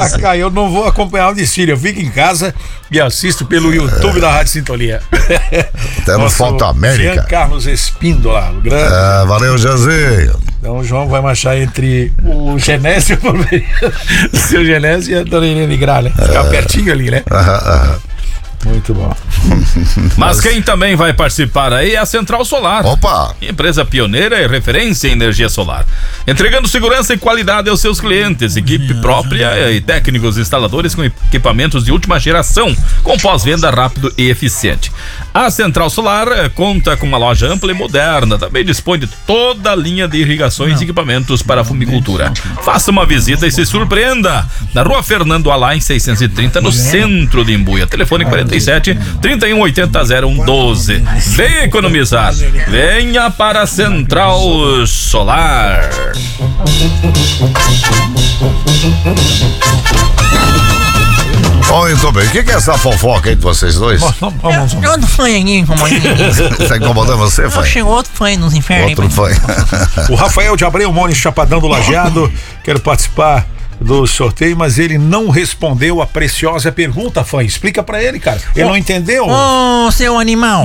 Cacá, eu não vou acompanhar o desfile, eu fico em casa e assisto pelo YouTube da Rádio Sintonia. Até no Foto América. Jean Carlos Espíndola, o grande. Valeu, Jezinho. Então o João vai marchar entre o Genésio e o seu Genésio e a Dona Helena Gralha. Ficar pertinho ali, né? Muito bom. Mas quem também vai participar aí é a Central Solar. Opa! Empresa pioneira e referência em energia solar. Entregando segurança e qualidade aos seus clientes. Equipe própria e técnicos instaladores com equipamentos de última geração, com pós-venda rápido e eficiente. A Central Solar conta com uma loja ampla e moderna. Também dispõe de toda a linha de irrigações e equipamentos para a fumicultura. Faça uma visita e se surpreenda. Na Rua Fernando Alain, 630, no centro de Imbuia. Telefone 47 3180 0112. Venha economizar. Venha para a Central Solar. Muito bem, o que é essa fofoca aí de vocês dois? Outro fã aí, Tá incomodando você, fã? Chegou outro fã nos infernos. Outro fã. O Rafael de Abreu mora em Chapadão do Lajeado. Quero participar do sorteio, mas ele não respondeu a preciosa pergunta, fã. Explica pra ele, cara. Ele não entendeu. Ô, seu animal.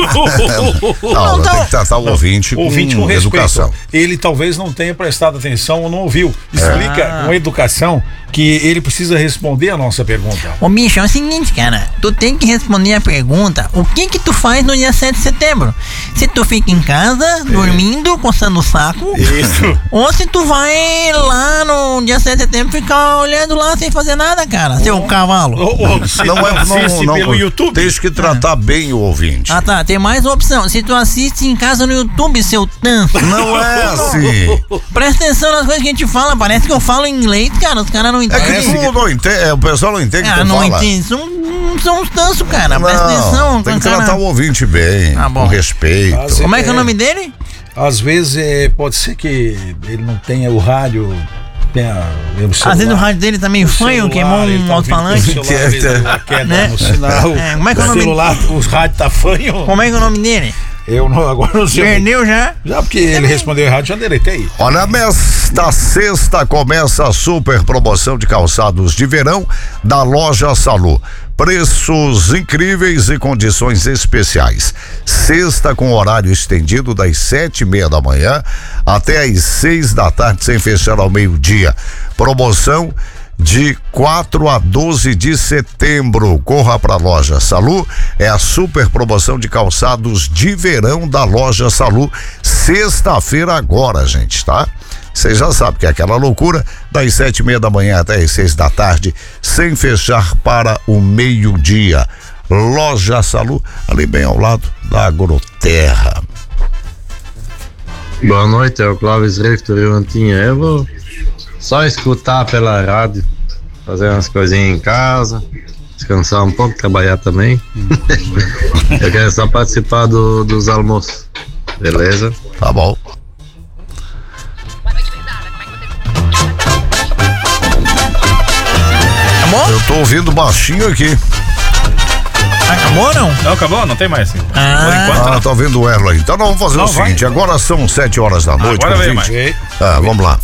Não, tem que tratar o ouvinte com respeito. educação. Ele talvez não tenha prestado atenção ou não ouviu. Explica com educação que ele precisa responder a nossa pergunta. Ô, bicho, é o seguinte, cara. Tu tem que responder a pergunta: o que tu faz no dia 7 de setembro? Se tu fica em casa, dormindo, coçando o saco. Isso. Ou se tu vai lá no dia 7 de setembro ficar olhando lá sem fazer nada, cara. Seu cavalo. Assiste pelo YouTube. Tens que tratar bem o ouvinte. Ah, tá. Tem mais uma opção. Se tu assiste em casa no YouTube, seu tanto. Não é assim. Presta atenção nas coisas que a gente fala. Parece que eu falo inglês, cara. Os caras não É entendem. que tu não entende, o pessoal não entende o que tu não fala. entende. São uns tansos, cara. Presta atenção. Tem que cara. tratar o ouvinte bem, com respeito. Como é que é o nome dele? Às vezes pode ser que ele não tenha o rádio. Às vezes o rádio dele tá meio fanho, queimou um alto-falante. Né? No sinal. Como é que é o nome celular, os rádios tá fanho. Como é que é o nome dele? Eu não, agora não sei. Perdeu já? Já porque ele respondeu errado, já deletei. Olha, nesta sexta começa a super promoção de calçados de verão da Loja Salu. Preços incríveis e condições especiais. Sexta com horário estendido das 7:30 da manhã até às 6 da tarde, sem fechar ao meio-dia. Promoção de 4 a 12 de setembro. Corra para a Loja Salu. É a super promoção de calçados de verão da Loja Salu. Sexta-feira agora, gente, tá? Vocês já sabem que é aquela loucura das 7:30 da manhã até as 6 da tarde, sem fechar para o meio-dia. Loja Salu, ali bem ao lado da Agroterra. Boa noite, é o Clóvis Riff do Rio Antinha. Eu vou só escutar pela rádio, fazer umas coisinhas em casa, descansar um pouco, trabalhar também. Eu quero só participar dos almoços, beleza? Tá bom. Acabou? Eu tô ouvindo baixinho aqui. Acabou ou não? Não, acabou? Não tem mais. Por enquanto, não. Tá ouvindo o Erlo aí. Então nós vamos fazer o seguinte, agora são 7 horas da noite. Agora vem mais. Vamos lá.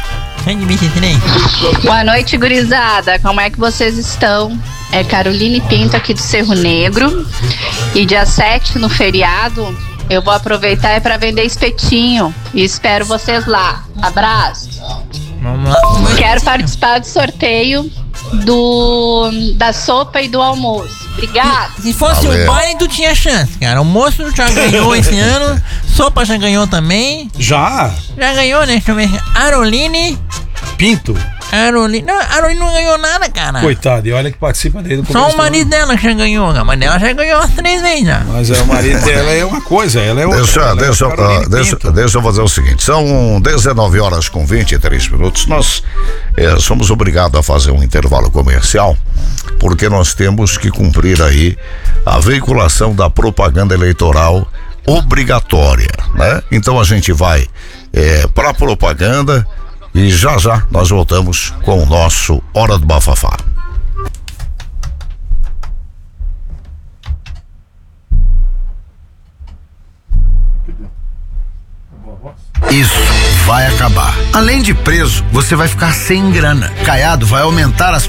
Boa noite, gurizada. Como é que vocês estão? É Caroline Pinto aqui do Cerro Negro. E dia 7, no feriado, eu vou aproveitar para vender espetinho. E espero vocês lá. Abraço. Vamos lá. Quero participar do sorteio da sopa e do almoço. Obrigada. Se fosse o baile, tu tinha chance, cara. O moço já ganhou esse ano. Sopa já ganhou também. Já ganhou, né? Deixa eu ver. Aroline Pinto. Aroline não ganhou nada, cara. Coitado, e olha que participa dele. Só o marido dela que já ganhou. A mãe dela já ganhou umas 3 vezes já. Mas o marido dela é uma coisa, ela é outra. Deixa eu fazer o seguinte, são 19 horas com 23 minutos, nós somos obrigados a fazer um intervalo comercial, porque nós temos que cumprir aí a veiculação da propaganda eleitoral obrigatória, né? Então a gente vai para a propaganda e já nós voltamos com o nosso Hora do Bafafá. Isso vai acabar. Além de preso, você vai ficar sem grana. Caiado vai aumentar as